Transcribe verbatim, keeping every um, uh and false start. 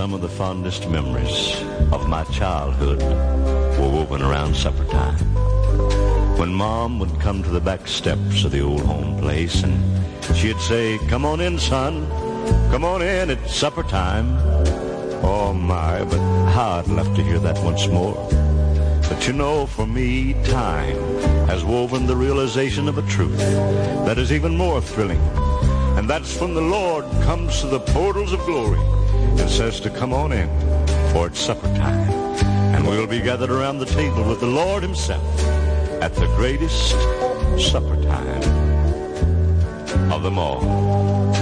Some of the fondest memories of my childhood were woven around supper time. When Mom would come to the back steps of the old home place and she'd say, "Come on in, son. Come on in, it's supper time." Oh my, but how I'd love to hear that once more. But you know, for me, time has woven the realization of a truth that is even more thrilling. And that's when the Lord comes to the portals of glory and says to come on in, for it's supper time. And we'll be gathered around the table with the Lord himself at the greatest supper time of them all.